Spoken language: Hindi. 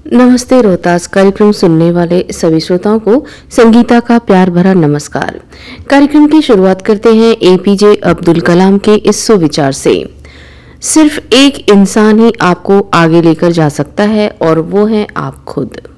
नमस्ते रोहतास कार्यक्रम सुनने वाले सभी श्रोताओं को संगीता का प्यार भरा नमस्कार। कार्यक्रम की शुरुआत करते हैं एपीजे अब्दुल कलाम के इस सुविचार से। सिर्फ एक इंसान ही आपको आगे लेकर जा सकता है और वो है आप खुद।